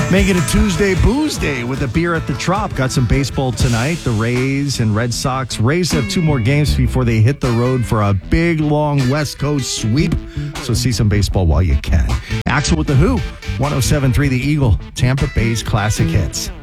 Make it a Tuesday booze day with a beer at the Trop. Got some baseball tonight. The Rays and Red Sox. Rays have 2 more games before they hit the road for a big, long West Coast sweep. So see some baseball while you can. Axel with the Who. 107.3 The Eagle. Tampa Bay's classic hits.